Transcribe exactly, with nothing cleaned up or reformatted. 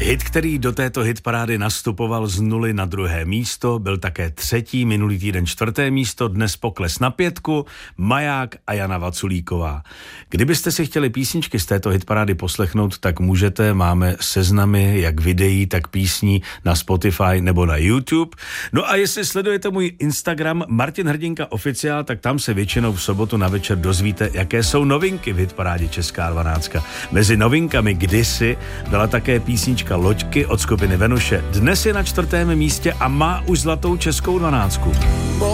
Hit, který do této hitparády nastupoval z nuly na druhé místo, byl také třetí, minulý týden čtvrté místo, dnes pokles na pětku, Maják a Jana Vaculíková. Kdybyste si chtěli písničky z této hitparády poslechnout, tak můžete, máme seznamy jak videí, tak písní na Spotify nebo na YouTube. No a jestli sledujete můj Instagram Martin Hrdinka Oficiál, tak tam se většinou v sobotu na večer dozvíte, jaké jsou novinky v hitparádě Česká dvanáctka. Mezi novinkami kdysi byla také písnička Loďky od skupiny Venuše. Dnes je na čtvrtém místě a má už zlatou českou dvanáctku.